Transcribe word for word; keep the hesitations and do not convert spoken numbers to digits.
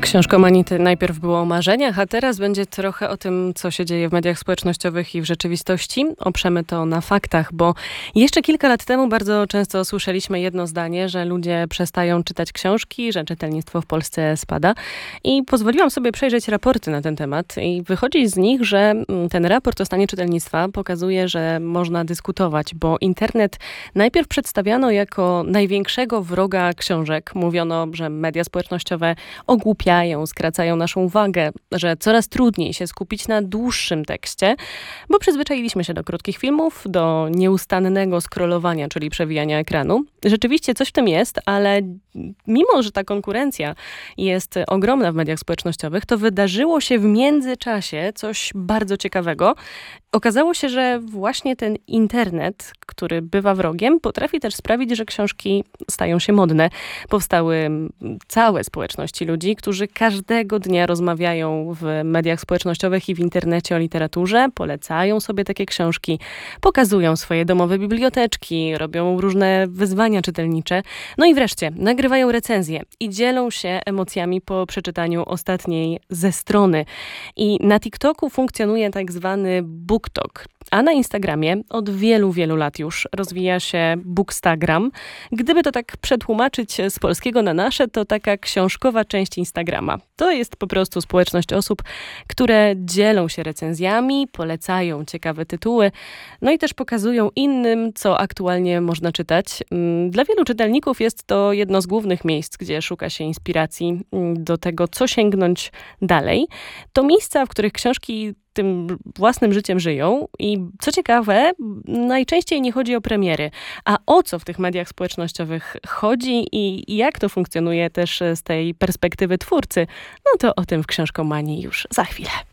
Książkomanii najpierw było o marzeniach, a teraz będzie trochę o tym, co się dzieje w mediach społecznościowych i w rzeczywistości. Oprzemy to na faktach, bo jeszcze kilka lat temu bardzo często słyszeliśmy jedno zdanie, że ludzie przestają czytać książki, że czytelnictwo w Polsce spada. I pozwoliłam sobie przejrzeć raporty na ten temat i wychodzi z nich, że ten raport o stanie czytelnictwa pokazuje, że można dyskutować, bo internet najpierw przedstawiano jako największego wroga książek. Mówiono, że media społecznościowe ogłupiają, skracają naszą uwagę, że coraz trudniej się skupić na dłuższym tekście, bo przyzwyczailiśmy się do krótkich filmów, do nieustannego scrollowania, czyli przewijania ekranu. Rzeczywiście coś w tym jest, ale mimo, że ta konkurencja jest ogromna w mediach społecznościowych, to wydarzyło się w międzyczasie coś bardzo ciekawego. Okazało się, że właśnie ten internet, który bywa wrogiem, potrafi też sprawić, że książki stają się modne. Powstały całe społeczności ludzi, którzy każdego dnia rozmawiają w mediach społecznościowych i w internecie o literaturze, polecają sobie takie książki, pokazują swoje domowe biblioteczki, robią różne wyzwania czytelnicze. No i wreszcie nagrywają recenzje i dzielą się emocjami po przeczytaniu ostatniej ze strony. I na TikToku funkcjonuje tak zwany BookTok, a na Instagramie od wielu, wielu lat już rozwija się Bookstagram. Gdyby to tak przetłumaczyć z polskiego na nasze, to taka książkowa część Instagrama. To jest po prostu społeczność osób, które dzielą się recenzjami, polecają ciekawe tytuły, no i też pokazują innym, co aktualnie można czytać. Dla wielu czytelników jest to jedno z głównych miejsc, gdzie szuka się inspiracji do tego, co sięgnąć dalej. To miejsca, w których książki tym własnym życiem żyją i co ciekawe, najczęściej nie chodzi o premiery. A o co w tych mediach społecznościowych chodzi i jak to funkcjonuje też z tej perspektywy twórcy, no to o tym w Książkomanii już za chwilę.